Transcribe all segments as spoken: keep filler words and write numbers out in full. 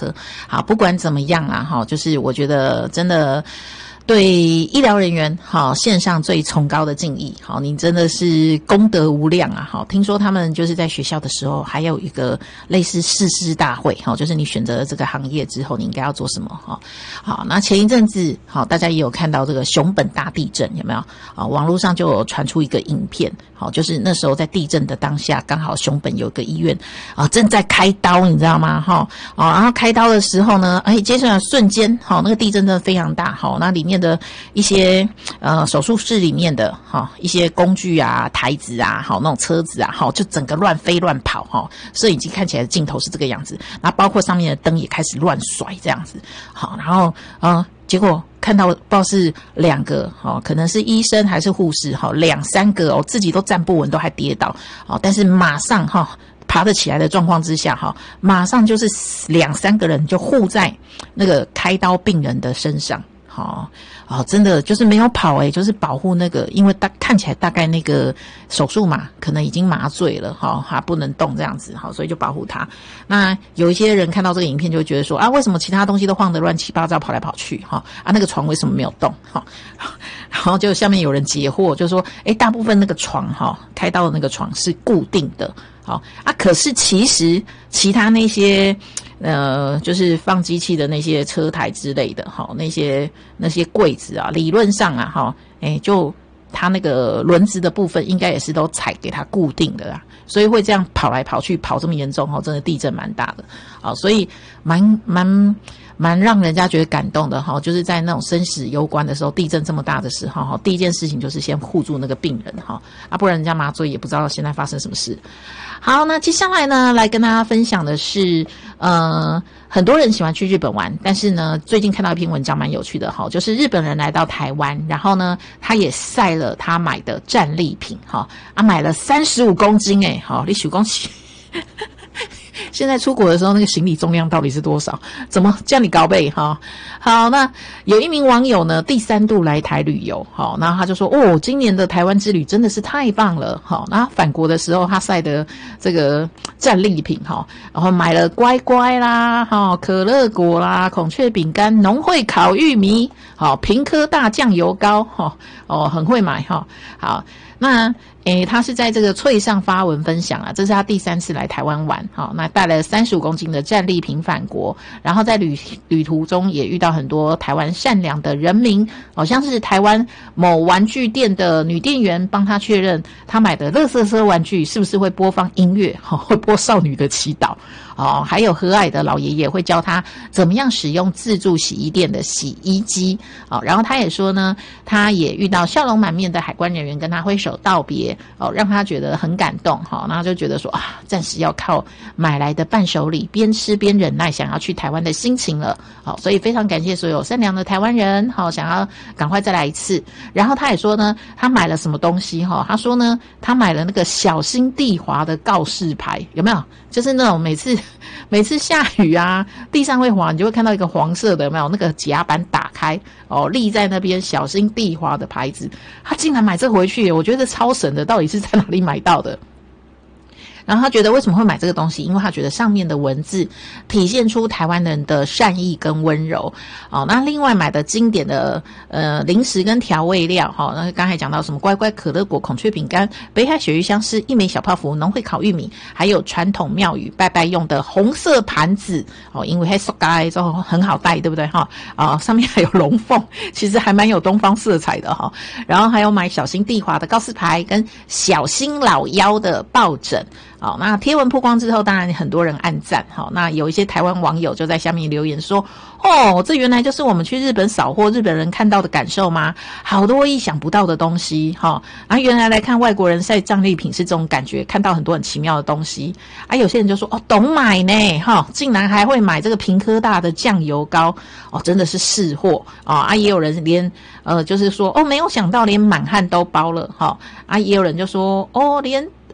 科。好，不管怎么样啊，哈，就是我觉得真的。对医疗人员，好，献上最崇高的敬意。好，你真的是功德无量啊！好，听说他们就是在学校的时候，还有一个类似誓师大会，好，就是你选择了这个行业之后，你应该要做什么？哈，好，那前一阵子，好，大家也有看到这个熊本大地震，有没有？啊，网络上就有传出一个影片，好，就是那时候在地震的当下，刚好熊本有一个医院啊正在开刀，你知道吗？哈，啊，然后开刀的时候呢，哎，接下来瞬间，好，那个地震真的非常大，好，那里面的一些呃手术室里面的哈、哦、一些工具啊台子啊好那种车子啊好就整个乱飞乱跑哈，摄影机看起来的镜头是这个样子，然后包括上面的灯也开始乱甩这样子好，然后呃结果看到不知道是两个哦，可能是医生还是护士哈，两三个哦自己都站不稳都还跌倒哦，但是马上哈。哦爬得起来的状况之下哈，马上就是两三个人就护在那个开刀病人的身上，好哦，真的就是没有跑诶、欸、就是保护那个，因为大看起来大概那个手术嘛，可能已经麻醉了哈，还不能动这样子，好，所以就保护他。那有一些人看到这个影片就会觉得说啊，为什么其他东西都晃得乱七八糟，跑来跑去哈啊，那个床为什么没有动哈？然后就下面有人解惑，就说诶、欸、大部分那个床哈，开刀的那个床是固定的。好啊，可是其实其他那些呃，就是放机器的那些车台之类的，哈，那些那些柜子啊，理论上啊，哈，哎，就它那个轮子的部分应该也是都踩给它固定的啦，所以会这样跑来跑去，跑这么严重，哈，真的地震蛮大的，好，所以蛮蛮。蛮让人家觉得感动的哈，就是在那种生死攸关的时候，地震这么大的时候哈，第一件事情就是先护住那个病人哈，啊，不然人家麻醉也不知道现在发生什么事。好，那接下来呢，来跟大家分享的是，呃，很多人喜欢去日本玩，但是呢，最近看到一篇文章蛮有趣的哈，就是日本人来到台湾，然后呢，他也晒了他买的战利品哈，啊，买了三十五公斤诶，好，你数恭喜。现在出国的时候，那个行李重量到底是多少？怎么叫你高倍哈？好，那有一名网友呢，第三度来台旅游，好，然后他就说，哦，今年的台湾之旅真的是太棒了，好，然后返国的时候，他晒的这个战利品哈，然后买了乖乖啦，哈，可乐果啦，孔雀饼干，农会烤玉米，好，平科大酱油膏，哈，哦，很会买哈，好，那。诶，他是在这个脆上发文分享啊，这是他第三次来台湾玩，好，那带了三十五公斤的战利品返国，然后在旅旅途中也遇到很多台湾善良的人民，好像是台湾某玩具店的女店员帮他确认他买的垃圾车玩具是不是会播放音乐，好，会播少女的祈祷。哦，还有和蔼的老爷爷会教他怎么样使用自助洗衣店的洗衣机。哦，然后他也说呢，他也遇到笑容满面的海关人员跟他挥手道别，哦，让他觉得很感动。好，然后就觉得说啊，暂时要靠买来的伴手礼边吃边忍耐想要去台湾的心情了。好，所以非常感谢所有善良的台湾人，好，想要赶快再来一次。然后他也说呢，他买了什么东西哈？他说呢，他买了那个小心地滑的告示牌，有没有？就是那种每次每次下雨啊，地上会滑，你就会看到一个黄色的，有没有？那个甲板打开哦，立在那边小心地滑的牌子，他竟然买这回去，我觉得超神的，到底是在哪里买到的？然后他觉得为什么会买这个东西？因为他觉得上面的文字体现出台湾人的善意跟温柔。哦，那另外买的经典的呃零食跟调味料，哈、哦，那刚才讲到什么乖乖、可乐果、孔雀饼干、北海鳕鱼香丝、一枚小泡芙、农会烤玉米，还有传统庙宇拜拜用的红色盘子。哦，因为还塑胶之后很好带，对不对哈？啊、哦，上面还有龙凤，其实还蛮有东方色彩的哈、哦。然后还有买小心地滑的告示牌跟小心老妖的抱枕。好，那贴文曝光之后，当然很多人按赞。好，那有一些台湾网友就在下面留言说：“哦，这原来就是我们去日本扫货日本人看到的感受吗？好多意想不到的东西。”哈，啊，原来来看外国人晒战利品是这种感觉，看到很多很奇妙的东西。啊，有些人就说：“哦，懂买呢，哈，竟然还会买这个平科大的酱油膏，哦，真的是识货啊！”啊，也有人连呃，就是说：“哦，没有想到连满汉都包了。”哈，啊，也有人就说：“哦，连。”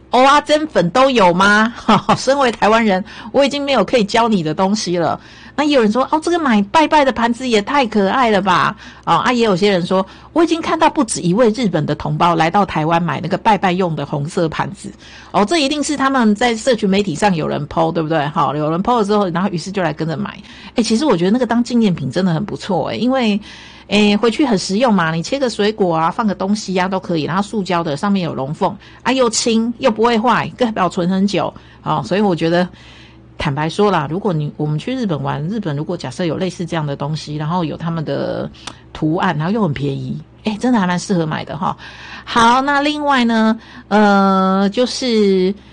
蚵仔煎粉都有吗？身为台湾人，我已经没有可以教你的东西了。那也有人说，哦，这个买拜拜的盘子也太可爱了吧？哦，啊，也有些人说，我已经看到不止一位日本的同胞来到台湾买那个拜拜用的红色盘子。哦，这一定是他们在社群媒体上有人 po， 对不对？好，有人 po 了之后，然后于是就来跟着买。哎，其实我觉得那个当纪念品真的很不错哎，因为诶，回去很实用嘛，你切个水果啊，放个东西啊都可以，然后塑胶的上面有龙凤啊，又轻又不会坏，可以保存很久。哦，所以我觉得坦白说啦，如果你我们去日本玩，日本如果假设有类似这样的东西，然后有他们的图案，然后又很便宜，诶，真的还蛮适合买的哈。好，那另外呢，呃，就是